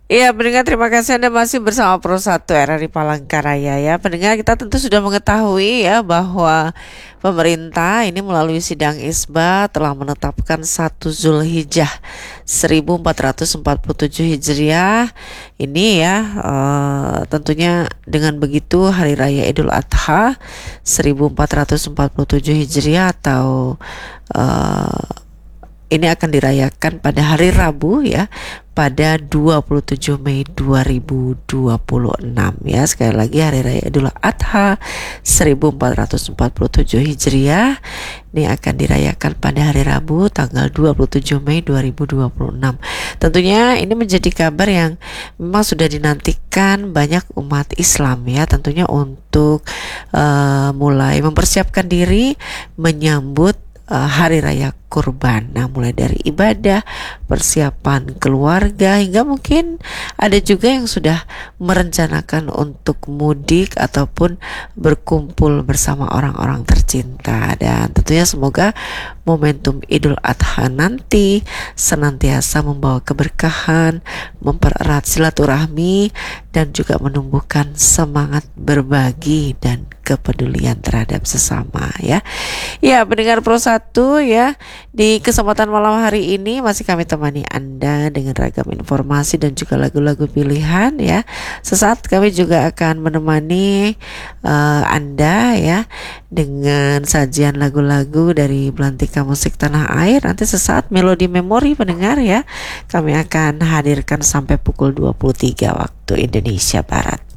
Iya, pendengar, terima kasih Anda masih bersama Pro 1 RRI Palangkaraya ya. Pendengar, kita tentu sudah mengetahui ya bahwa pemerintah ini melalui sidang Isbat telah menetapkan 1 Zulhijjah 1447 Hijriah ini ya, tentunya dengan begitu Hari Raya Idul Adha 1447 Hijriah atau eh, ini akan dirayakan pada hari Rabu ya, pada 27 Mei 2026 ya. Sekali lagi Hari Raya Idul Adha 1447 Hijriah ini akan dirayakan pada hari Rabu tanggal 27 Mei 2026. Tentunya ini menjadi kabar yang memang sudah dinantikan banyak umat Islam ya, tentunya untuk mulai mempersiapkan diri menyambut Hari Raya Kurban. Nah, mulai dari ibadah, persiapan keluarga, hingga mungkin ada juga yang sudah merencanakan untuk mudik ataupun berkumpul bersama orang-orang tercinta. Dan tentunya semoga momentum Idul Adha nanti senantiasa membawa keberkahan, mempererat silaturahmi, dan juga menumbuhkan semangat berbagi dan kepedulian terhadap sesama ya. Ya, pendengar Pro 1 ya, di kesempatan malam hari ini masih kami temani Anda dengan ragam informasi dan juga lagu-lagu pilihan ya. Sesaat kami juga akan menemani Anda ya dengan sajian lagu-lagu dari Belantika Musik Tanah Air. Nanti sesaat Melodi Memori pendengar ya, kami akan hadirkan sampai pukul 23 waktu Indonesia Barat.